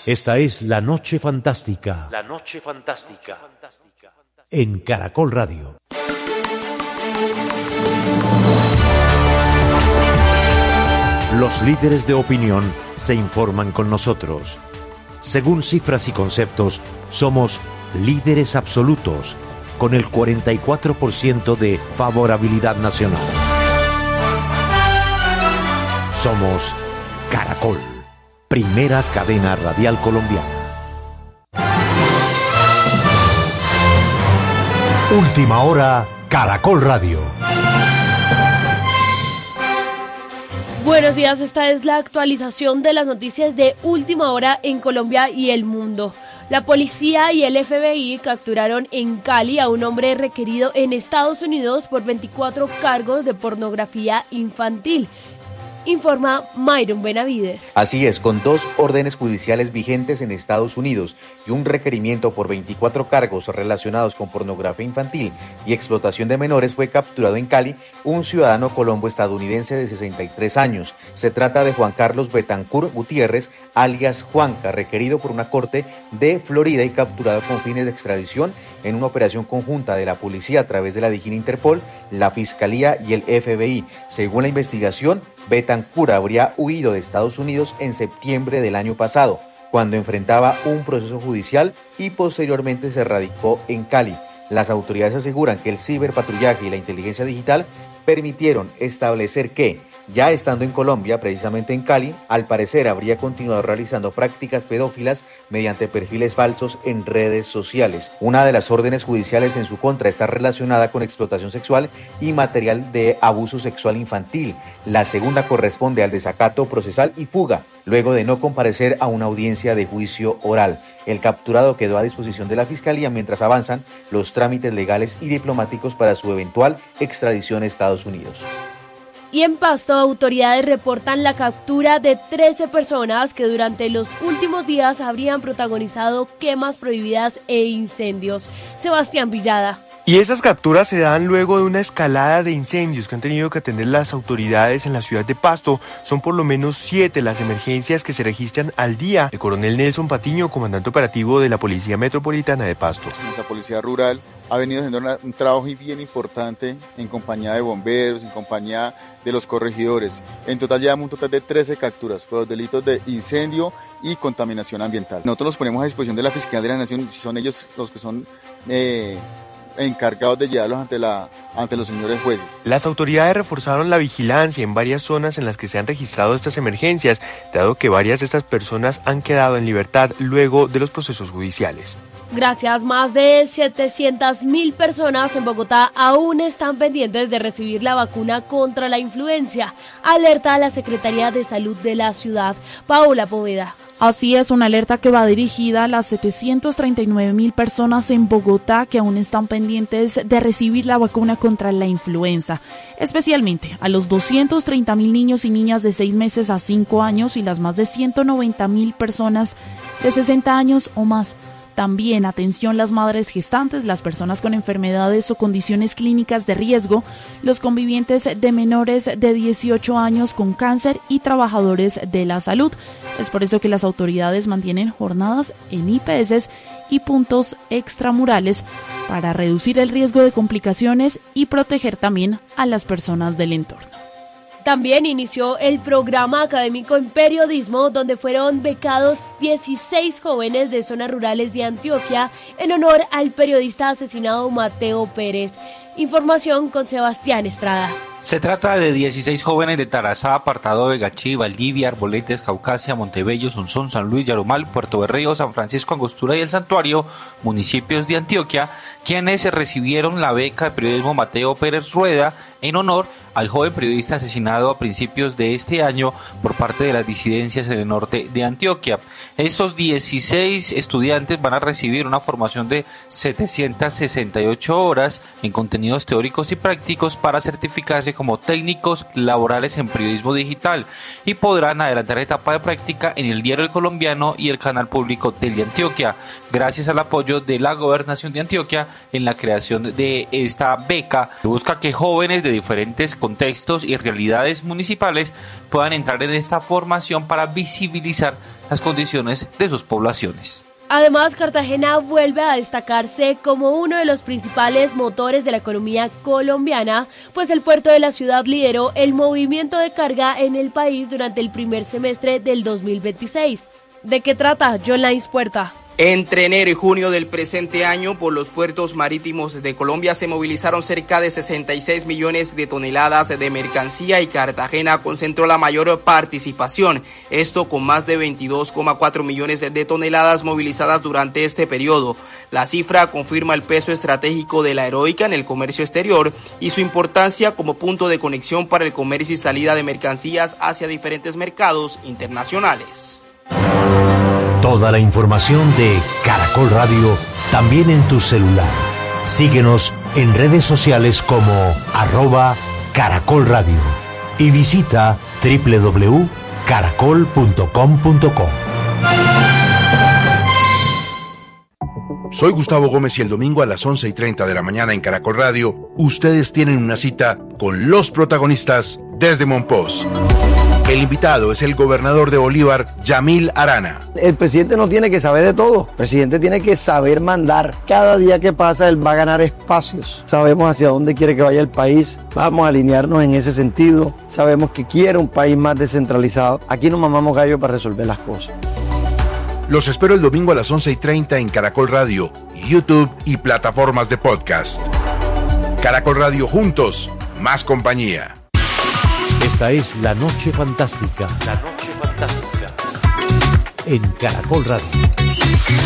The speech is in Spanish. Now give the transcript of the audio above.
Esta es La Noche Fantástica. La Noche Fantástica. En Caracol Radio. Los líderes de opinión se informan con nosotros. Según cifras y conceptos, somos líderes absolutos, con el 44% de favorabilidad nacional. Somos Caracol, primera cadena radial colombiana. Última hora, Caracol Radio. Buenos días, esta es la actualización de las noticias de última hora en Colombia y el mundo. La policía y el FBI capturaron en Cali a un hombre requerido en Estados Unidos por 24 cargos de pornografía infantil. Informa Myron Benavides. Así es, con 2 órdenes judiciales vigentes en Estados Unidos y un requerimiento por 24 cargos relacionados con pornografía infantil y explotación de menores, fue capturado en Cali un ciudadano colombo-estadounidense de 63 años. Se trata de Juan Carlos Betancourt Gutiérrez, alias Juanca, requerido por una corte de Florida y capturado con fines de extradición en una operación conjunta de la policía a través de la DIJÍN Interpol, la Fiscalía y el FBI. Según la investigación, Betancourt habría huido de Estados Unidos en septiembre del año pasado, cuando enfrentaba un proceso judicial y posteriormente se radicó en Cali. Las autoridades aseguran que el ciberpatrullaje y la inteligencia digital permitieron establecer que, ya estando en Colombia, precisamente en Cali, al parecer habría continuado realizando prácticas pedófilas mediante perfiles falsos en redes sociales. Una de las órdenes judiciales en su contra está relacionada con explotación sexual y material de abuso sexual infantil. La segunda corresponde al desacato procesal y fuga, luego de no comparecer a una audiencia de juicio oral. El capturado quedó a disposición de la Fiscalía mientras avanzan los trámites legales y diplomáticos para su eventual extradición a Estados Unidos. Y en Pasto, autoridades reportan la captura de 13 personas que durante los últimos días habrían protagonizado quemas prohibidas e incendios. Sebastián Villada. Y esas capturas se dan luego de una escalada de incendios que han tenido que atender las autoridades en la ciudad de Pasto. Son por lo menos 7 las emergencias que se registran al día. El coronel Nelson Patiño, comandante operativo de la Policía Metropolitana de Pasto. Nuestra Policía Rural ha venido haciendo un trabajo bien importante en compañía de bomberos, en compañía de los corregidores. En total llevamos un total de 13 capturas por los delitos de incendio y contaminación ambiental. Nosotros los ponemos a disposición de la Fiscalía de la Nación, si son ellos los que son encargados de llevarlos ante los señores jueces. Las autoridades reforzaron la vigilancia en varias zonas en las que se han registrado estas emergencias, dado que varias de estas personas han quedado en libertad luego de los procesos judiciales. Gracias, más de 700.000 personas en Bogotá aún están pendientes de recibir la vacuna contra la influenza, alerta a la Secretaría de Salud de la ciudad. Paola Poveda. Así es, una alerta que va dirigida a las 739.000 personas en Bogotá que aún están pendientes de recibir la vacuna contra la influenza, especialmente a los 230.000 niños y niñas de 6 meses a 5 años y las más de 190.000 personas de 60 años o más. También, atención, las madres gestantes, las personas con enfermedades o condiciones clínicas de riesgo, los convivientes de menores de 18 años con cáncer y trabajadores de la salud. Es por eso que las autoridades mantienen jornadas en IPS y puntos extramurales para reducir el riesgo de complicaciones y proteger también a las personas del entorno. También inició el programa académico en periodismo, donde fueron becados 16 jóvenes de zonas rurales de Antioquia en honor al periodista asesinado Mateo Pérez. Información con Sebastián Estrada. Se trata de 16 jóvenes de Tarazá, Apartado de Gachí, Valdivia, Arboletes, Caucasia, Montebello, Sonsón, San Luis, Yarumal, Puerto Berrío, San Francisco, Angostura y El Santuario, municipios de Antioquia, quienes recibieron la beca de periodismo Mateo Pérez Rueda en honor al joven periodista asesinado a principios de este año por parte de las disidencias en el norte de Antioquia. Estos 16 estudiantes van a recibir una formación de 768 horas en contenidos teóricos y prácticos para certificarse como técnicos laborales en periodismo digital y podrán adelantar la etapa de práctica en el Diario El Colombiano y el canal público de Antioquia, gracias al apoyo de la Gobernación de Antioquia en la creación de esta beca que busca que jóvenes de diferentes contextos y realidades municipales puedan entrar en esta formación para visibilizar las condiciones de sus poblaciones. Además, Cartagena vuelve a destacarse como uno de los principales motores de la economía colombiana, pues el puerto de la ciudad lideró el movimiento de carga en el país durante el primer semestre del 2026. ¿De qué trata, John Lains Puerta? Entre enero y junio del presente año, por los puertos marítimos de Colombia se movilizaron cerca de 66 millones de toneladas de mercancía y Cartagena concentró la mayor participación, esto con más de 22,4 millones de toneladas movilizadas durante este periodo. La cifra confirma el peso estratégico de la Heroica en el comercio exterior y su importancia como punto de conexión para el comercio y salida de mercancías hacia diferentes mercados internacionales. Toda la información de Caracol Radio también en tu celular. Síguenos en redes sociales como @Caracol Radio y visita www.caracol.com.co. Soy Gustavo Gómez y el domingo a las 11:30 de la mañana en Caracol Radio, ustedes tienen una cita con los protagonistas desde Monpós. El invitado es el gobernador de Bolívar, Yamil Arana. El presidente no tiene que saber de todo, el presidente tiene que saber mandar. Cada día que pasa él va a ganar espacios. Sabemos hacia dónde quiere que vaya el país, vamos a alinearnos en ese sentido. Sabemos que quiere un país más descentralizado. Aquí no mamamos gallo para resolver las cosas. Los espero el domingo a las 11:30 en Caracol Radio, YouTube y plataformas de podcast. Caracol Radio, juntos, más compañía. Esta es La Noche Fantástica. La Noche Fantástica. En Caracol Radio.